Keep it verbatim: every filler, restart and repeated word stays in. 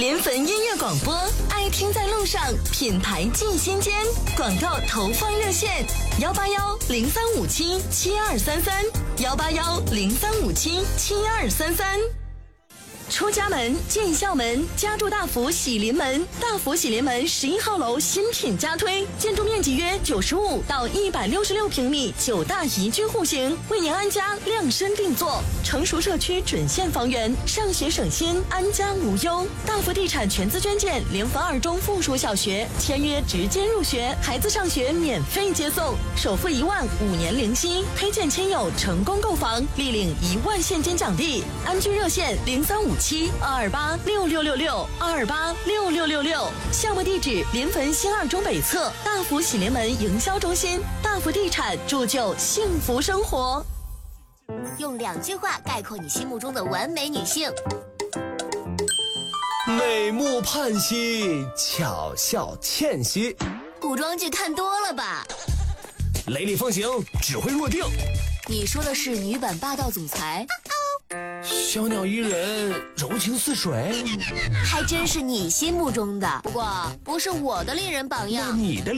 联汾音乐广播，爱听在路上，品牌进心间。广告投放热线：幺八幺零三五七七二三三，幺八幺零三五七七二三三。出家门进校门，家住大福喜临门。大福喜临门十一号楼新品加推，建筑面积约九十五到一百六十六平米，九大宜居户型，为您安家量身定做。成熟社区准现房源，上学省心，安家无忧。大福地产全资捐建联汾二中附属小学，签约直接入学，孩子上学免费接送，首付一万，五年零息。推荐亲友成功购房，立领一万现金奖励。安居热线零三五七二二八六六六六二二八六六六六，项目地址临汾新二中北侧大福喜临门营销中心。大福地产铸就幸福生活。 用两句话概括你心目中的完美女性： 美目盼兮，巧笑倩兮。 古装剧看多了吧？ 雷厉风行，指挥若定。 你说的是女版霸道总裁？ 小鸟依人，柔情似水。 还真是你心目中的，不过不是我的恋人榜样。 你的